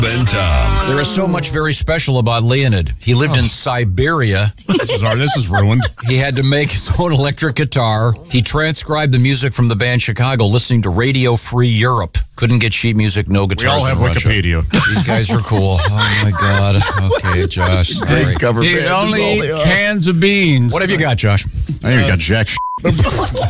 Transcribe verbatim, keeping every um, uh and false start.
Ben Tom. There is so much very special about Leonid. He lived oh. in Siberia. This is, our, this is ruined. He had to make his own electric guitar. He transcribed the music from the band Chicago, listening to Radio Free Europe. Couldn't get sheet music, no guitars. We all have in Wikipedia. Russia. These guys are cool. Oh, my God. Okay, Josh. Sorry. He only eat cans of beans. What have you got, Josh? I ain't uh, got jack shit.